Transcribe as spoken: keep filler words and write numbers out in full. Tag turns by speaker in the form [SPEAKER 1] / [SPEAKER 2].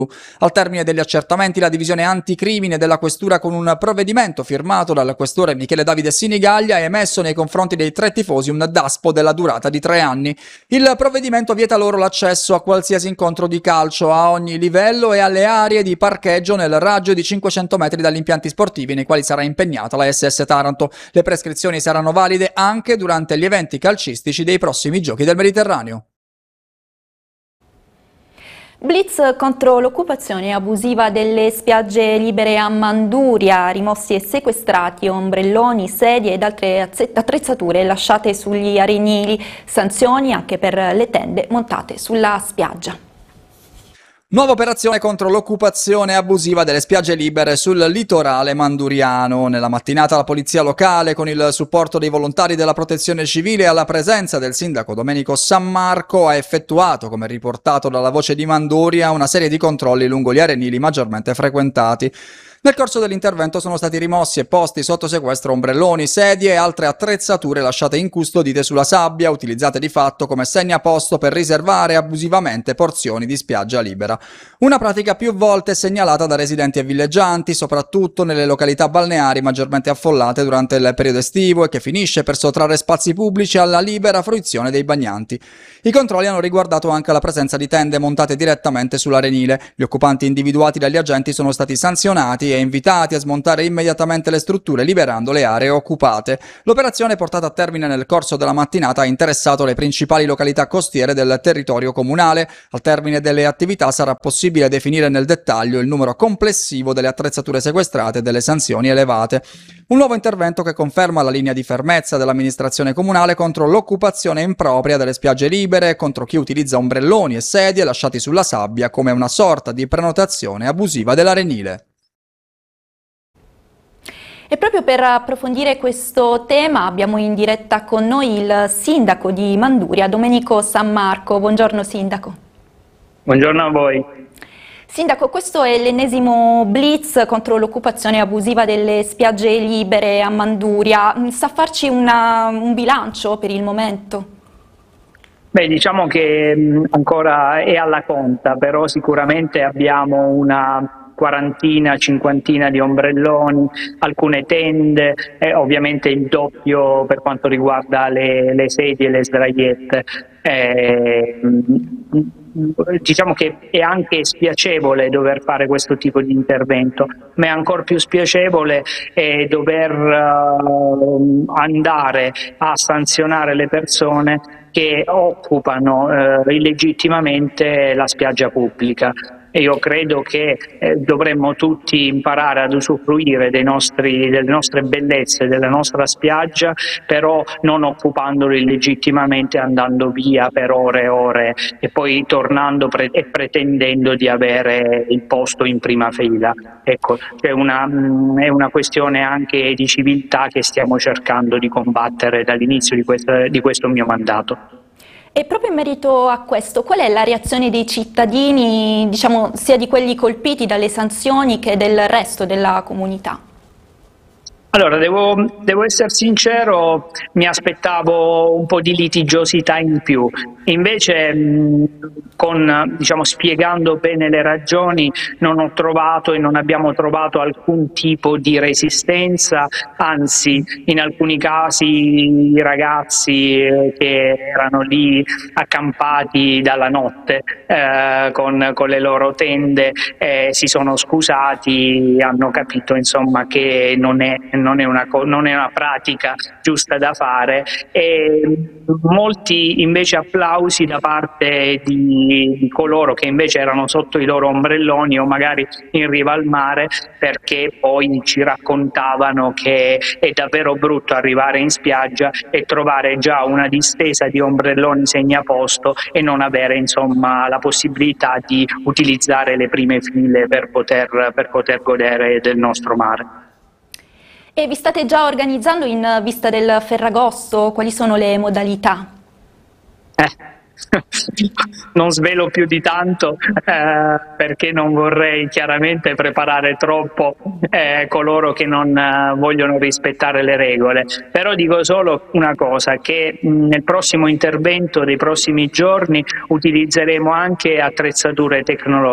[SPEAKER 1] Al termine degli accertamenti, la divisione anticrimine della questura, con un provvedimento firmato dal questore Michele Davide Sinigaglia, ha emesso nei confronti dei tre tifosi un daspo della durata di tre anni. Il provvedimento vieta loro l'accesso a qualsiasi incontro di calcio a ogni livello e alle aree di parcheggio nel raggio di cinquecento metri dagli impianti sportivi nei quali sarà impegnata la S S Taranto. Le prescrizioni saranno valide anche durante gli eventi calcistici dei prossimi Giochi del Mediterraneo.
[SPEAKER 2] Blitz contro l'occupazione abusiva delle spiagge libere a Manduria, rimossi e sequestrati ombrelloni, sedie ed altre attrezzature lasciate sugli arenili, sanzioni anche per le tende montate sulla spiaggia.
[SPEAKER 1] Nuova operazione contro l'occupazione abusiva delle spiagge libere sul litorale manduriano. Nella mattinata la polizia locale, con il supporto dei volontari della protezione civile e alla presenza del sindaco Domenico Sammarco, ha effettuato, come riportato dalla Voce di Manduria, una serie di controlli lungo gli arenili maggiormente frequentati. Nel corso dell'intervento sono stati rimossi e posti sotto sequestro ombrelloni, sedie e altre attrezzature lasciate incustodite sulla sabbia, utilizzate di fatto come segnaposto per riservare abusivamente porzioni di spiaggia libera. Una pratica più volte segnalata da residenti e villeggianti, soprattutto nelle località balneari maggiormente affollate durante il periodo estivo, e che finisce per sottrarre spazi pubblici alla libera fruizione dei bagnanti. I controlli hanno riguardato anche la presenza di tende montate direttamente sull'arenile. Gli occupanti individuati dagli agenti sono stati sanzionati e invitati a smontare immediatamente le strutture, liberando le aree occupate. L'operazione, portata a termine nel corso della mattinata, ha interessato le principali località costiere del territorio comunale. Al termine delle attività sarà possibile definire nel dettaglio il numero complessivo delle attrezzature sequestrate e delle sanzioni elevate. Un nuovo intervento che conferma la linea di fermezza dell'amministrazione comunale contro l'occupazione impropria delle spiagge libere e contro chi utilizza ombrelloni e sedie lasciati sulla sabbia come una sorta di prenotazione abusiva dell'arenile.
[SPEAKER 2] E proprio per approfondire questo tema abbiamo in diretta con noi il sindaco di Manduria, Domenico Sammarco. Buongiorno sindaco.
[SPEAKER 3] Buongiorno a voi.
[SPEAKER 2] Sindaco, questo è l'ennesimo blitz contro l'occupazione abusiva delle spiagge libere a Manduria. Sa farci una, un bilancio per il momento?
[SPEAKER 3] Beh, diciamo che ancora è alla conta, però sicuramente abbiamo una quarantina, cinquantina di ombrelloni, alcune tende e ovviamente il doppio per quanto riguarda le, le sedie e le sdraiette. Eh, diciamo che è anche spiacevole dover fare questo tipo di intervento, ma è ancora più spiacevole eh, dover uh, andare a sanzionare le persone che occupano eh, illegittimamente la spiaggia pubblica. E io credo che eh, dovremmo tutti imparare ad usufruire dei nostri, delle nostre bellezze, della nostra spiaggia, però non occupandolo illegittimamente, andando via per ore e ore e poi tornando pre e pretendendo di avere il posto in prima fila. Ecco, c'è una, mh, è una questione anche di civiltà che stiamo cercando di combattere dall'inizio di, di questo mio mandato.
[SPEAKER 2] E proprio in merito a questo, qual è la reazione dei cittadini, diciamo, sia di quelli colpiti dalle sanzioni che del resto della comunità?
[SPEAKER 3] Allora, devo, devo essere sincero, mi aspettavo un po' di litigiosità in più, invece mh, con, diciamo, spiegando bene le ragioni non ho trovato e non abbiamo trovato alcun tipo di resistenza, anzi in alcuni casi i ragazzi eh, che erano lì accampati dalla notte eh, con, con le loro tende eh, si sono scusati, hanno capito insomma che non è Non è, una, non è una pratica giusta da fare, e molti invece applausi da parte di, di coloro che invece erano sotto i loro ombrelloni o magari in riva al mare, perché poi ci raccontavano che è davvero brutto arrivare in spiaggia e trovare già una distesa di ombrelloni segnaposto e non avere insomma la possibilità di utilizzare le prime file per poter, per poter godere del nostro mare.
[SPEAKER 2] E vi state già organizzando in vista del Ferragosto? Quali sono le modalità?
[SPEAKER 3] Eh. Non svelo più di tanto eh, perché non vorrei chiaramente preparare troppo eh, coloro che non eh, vogliono rispettare le regole, però dico solo una cosa, che mh, nel prossimo intervento dei prossimi giorni utilizzeremo anche attrezzature tecnologiche